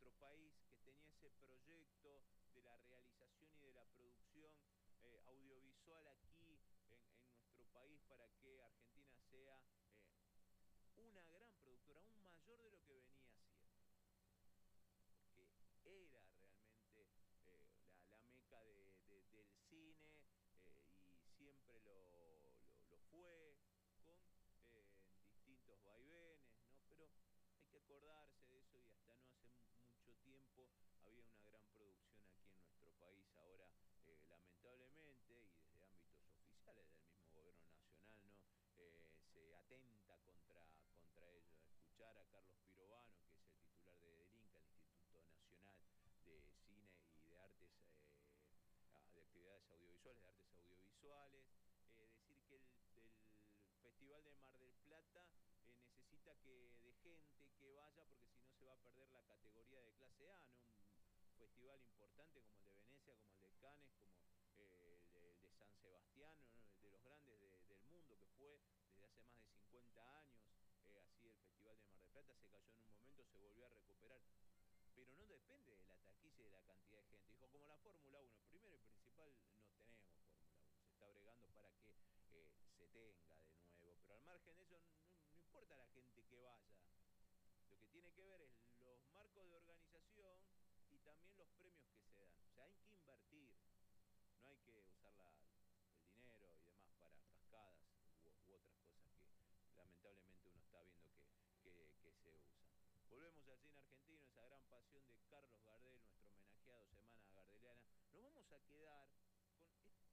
nuestro país, que tenía ese proyecto de la realización y de la producción audiovisual aquí en nuestro país para que Argentina sea una gran productora, aún mayor de lo que venía siendo, porque era realmente la meca del cine y siempre lo fue, con distintos vaivenes, ¿no? Pero hay que acordarse de eso y hasta no hace mucho tiempo había una gran producción aquí en nuestro país. Ahora, lamentablemente, y desde ámbitos oficiales del mismo gobierno nacional, ¿no? Se atenta contra ello. Escuchar a Carlos Pirovano, que es el titular del INCA, el Instituto Nacional de Cine y de Artes, de Actividades Audiovisuales, de Artes Audiovisuales, decir que el Festival de Mar del Plata necesita de gente que vaya, porque si no se va a perder la categoría de clase A, ¿no? Un festival importante como el de Venecia, como el de Cannes, como el de San Sebastián, ¿no? De los grandes del mundo, que fue desde hace más de 50 años, así el Festival de Mar del Plata se cayó en un momento, se volvió a recuperar, pero no depende de la taquilla y de la cantidad de gente. Dijo, como la Fórmula 1, primero y principal, no tenemos Fórmula 1, se está bregando para que se tenga de nuevo, pero al margen de eso no importa la gente que vaya, lo que tiene que ver es los marcos de organización y también los premios que se dan. O sea, hay que invertir, no hay que usar el dinero y demás para cascadas u otras cosas que lamentablemente uno está viendo que se usan. Volvemos al cine argentino, esa gran pasión de Carlos Gardel, nuestro homenajeado Semana Gardeliana. Nos vamos a quedar con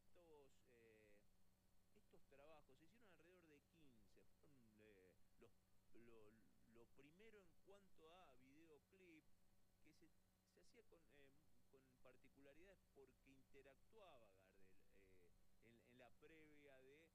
estos trabajos. Se hicieron alrededor de 15. Fueron lo primero en cuanto a videoclip, que se hacía con particularidades porque interactuaba Gardel en la previa de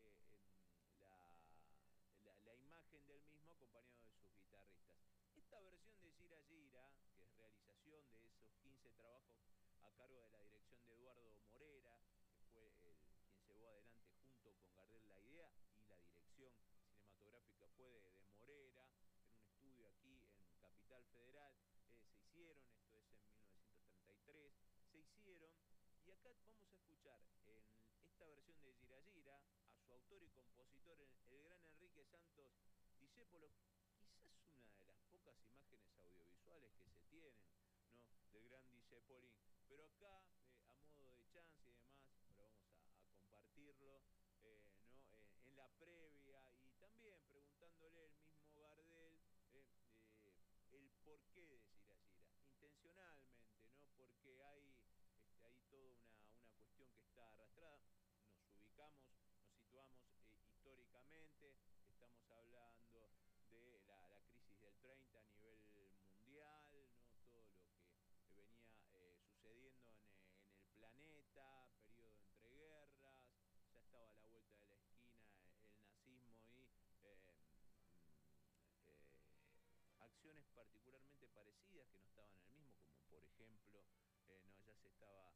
la imagen del mismo acompañado de sus guitarristas. Esta versión de Gira Gira, que es realización de esos 15 trabajos a cargo de la dirección de Eduardo Morera, que fue quien llevó adelante junto con Gardel la idea, y la dirección cinematográfica fue de Morera, en un estudio aquí en Capital Federal. Se hicieron, esto es en 1933, se hicieron, y acá vamos a escuchar en esta versión de Gira Gira a su autor y compositor, el gran Enrique Santos Discépolo, quizás una de las pocas imágenes audiovisuales que se tienen, ¿no?, del gran Discepolín. Pero acá, a modo de chance y demás, ahora vamos a compartirlo, ¿no? En la previa, y también preguntándole el mismo Gardel el porqué de Gira Gira, intencionalmente, ¿no? Porque hay toda una cuestión que está arrastrada. Nos ubicamos, nos situamos históricamente, estamos hablando de la crisis del 30 a nivel mundial, ¿no? Todo lo que venía sucediendo en el planeta, periodo entre guerras, ya estaba a la vuelta de la esquina el nazismo y acciones particularmente parecidas que no estaban en el mismo, como por ejemplo, no, ya se estaba,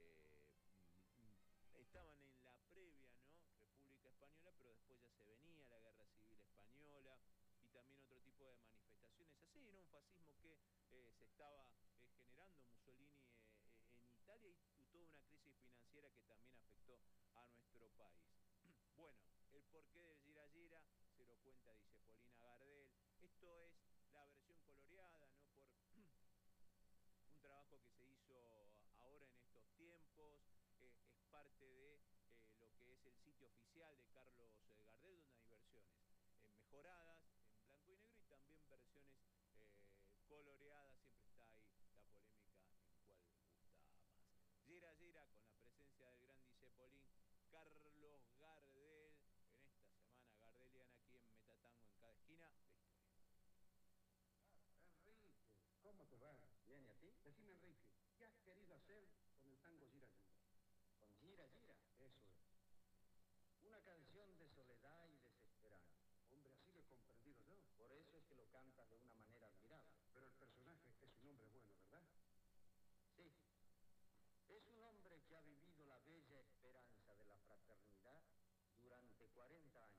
estaban en la previa, ¿no?, República Española, pero después ya se venía la Guerra Civil Española y también otro tipo de manifestaciones así, ¿no? Un fascismo que se estaba generando Mussolini en Italia, y toda una crisis financiera que también afectó a nuestro país. Bueno, el porqué del Gira Gira se lo cuenta Discepolina Gardel. Esto es la versión coloreada, ¿no?, por un trabajo que se hizo ahora en estos tiempos. Es parte de lo que es el sitio oficial de Carlos Gardel, donde hay versiones mejoradas en blanco y negro y también versiones coloreadas. Siempre está ahí la polémica en cuál gusta más. Gira Gira, con la presencia del gran Discepolín, Carlos Gardel, en esta semana gardeliana aquí en Metatango, en cada esquina, la historia. Enrique, ¿cómo te va? Bien, ¿y a ti? Decime, Enrique, ¿qué has querido hacer con el tango Gira Gira? Con Gira Gira. Eso es. Una canción de soledad y desesperanza. Hombre, así lo he comprendido yo. Por eso es que lo cantas de una manera admirable. Pero el personaje es un hombre bueno, ¿verdad? Sí. Es un hombre que ha vivido la bella esperanza de la fraternidad durante 40 años.